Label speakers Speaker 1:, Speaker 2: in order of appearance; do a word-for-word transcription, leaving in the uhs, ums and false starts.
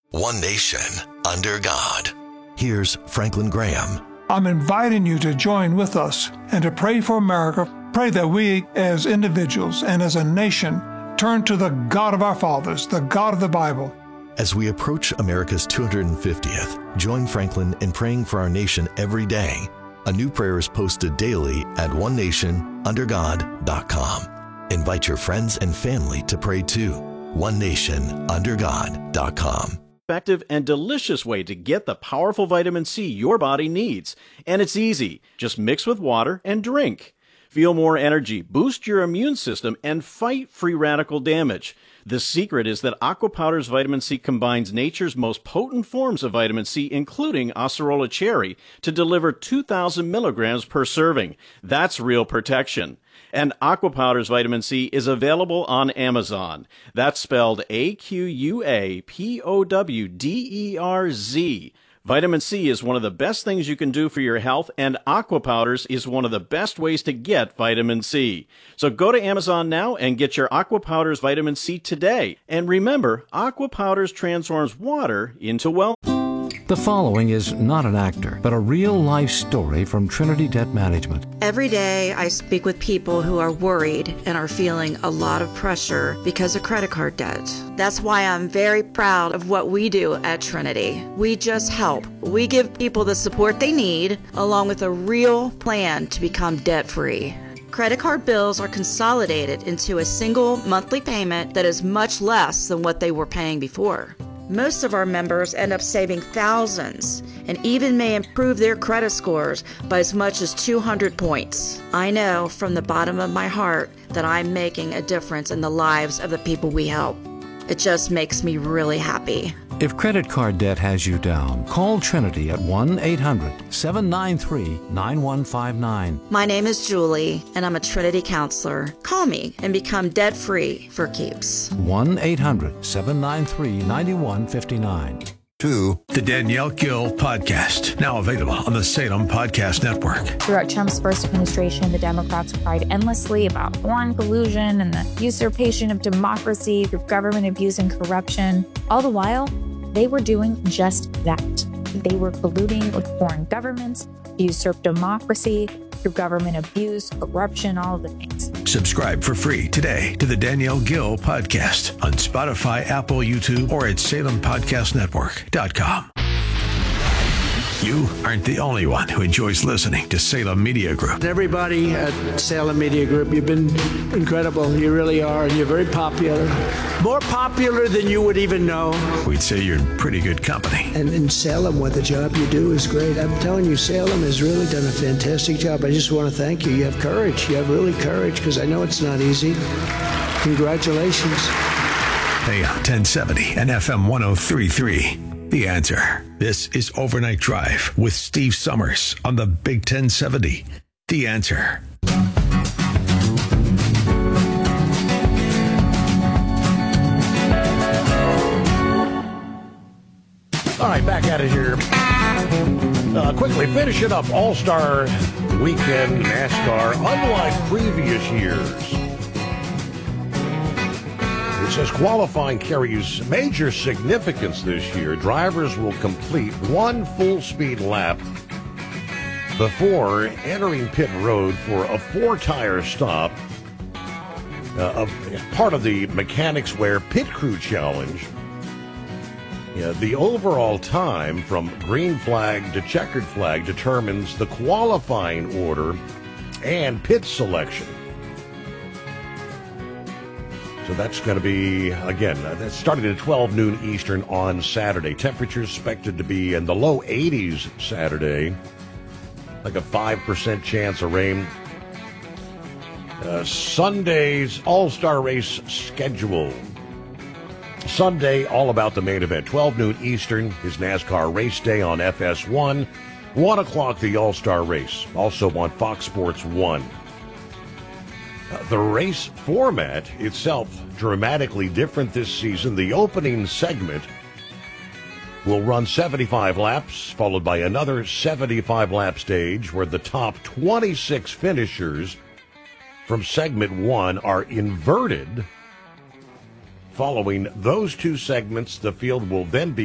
Speaker 1: One nation, under God. Here's Franklin Graham.
Speaker 2: I'm inviting you to join with us and to pray for America. Pray that we as individuals and as a nation turn to the God of our fathers, the God of the Bible.
Speaker 1: As we approach America's two hundred fiftieth, join Franklin in praying for our nation every day. A new prayer is posted daily at one nation under god dot com. Invite your friends and family to pray too. one nation under god dot com.
Speaker 3: Effective and delicious way to get the powerful vitamin C your body needs. And it's easy. Just mix with water and drink. Feel more energy, boost your immune system, and fight free radical damage. The secret is that Aqua Powder's vitamin C combines nature's most potent forms of vitamin C, including Acerola cherry, to deliver two thousand milligrams per serving. That's real protection. And Aqua Powder's vitamin C is available on Amazon. That's spelled A Q U A P O W D E R Z. Vitamin C is one of the best things you can do for your health, and Aqua Powders is one of the best ways to get vitamin C. So go to Amazon now and get your Aqua Powders vitamin C today. And remember, Aqua Powders transforms water into wellness.
Speaker 4: The following is not an actor, but a real-life story from Trinity Debt Management.
Speaker 5: Every day I speak with people who are worried and are feeling a lot of pressure because of credit card debt. That's why I'm very proud of what we do at Trinity. We just help. We give people the support they need, along with a real plan to become debt-free. Credit card bills are consolidated into a single monthly payment that is much less than what they were paying before. Most of our members end up saving thousands and even may improve their credit scores by as much as two hundred points. I know from the bottom of my heart that I'm making a difference in the lives of the people we help. It just makes me really happy.
Speaker 4: If credit card debt has you down, call Trinity at one eight hundred seven nine three nine one five nine.
Speaker 5: My name is Julie, and I'm a Trinity counselor. Call me and become debt-free for keeps.
Speaker 4: one eight hundred seven nine three nine one five nine.
Speaker 6: To the Danielle Gill Podcast, now available on the Salem Podcast Network.
Speaker 7: Throughout Trump's first administration, the Democrats cried endlessly about foreign collusion and the usurpation of democracy through government abuse and corruption. All the while, they were doing just that. They were colluding with foreign governments to usurp democracy through government abuse, corruption, all of the things.
Speaker 6: Subscribe for free today to the Danielle Gill Podcast on Spotify, Apple, YouTube, or at salem podcast network dot com. You aren't the only one who enjoys listening to Salem Media Group.
Speaker 8: Everybody at Salem Media Group, you've been incredible. You really are, and you're very popular. More popular than you would even know.
Speaker 6: We'd say you're in pretty good company.
Speaker 8: And in Salem, what the job you do is great. I'm telling you, Salem has really done a fantastic job. I just want to thank you. You have courage. You have really courage, because I know it's not easy. Congratulations.
Speaker 6: A M ten seventy and F M one oh three point three. The Answer. This is Overnight Drive with Steve Summers on the Big ten seventy. The Answer.
Speaker 9: All right, back at it here. Uh, quickly finishing up All-Star Weekend NASCAR. Unlike previous years, it says qualifying carries major significance this year. Drivers will complete one full-speed lap before entering pit road for a four-tire stop. Uh, part of the Mechanics Wear Pit Crew Challenge. Yeah, the overall time from green flag to checkered flag determines the qualifying order and pit selection. So that's going to be, again, that's starting at twelve noon Eastern on Saturday. Temperatures expected to be in the low eighties Saturday, like a five percent chance of rain. Uh, Sunday's All-Star Race schedule. Sunday, all about the main event. twelve noon Eastern is NASCAR Race Day on F S one. one o'clock, the All-Star Race, also on Fox Sports one. Uh, the race format itself dramatically different this season. The opening segment will run seventy-five laps, followed by another seventy-five lap stage where the top twenty-six finishers from segment one are inverted. Following those two segments, the field will then be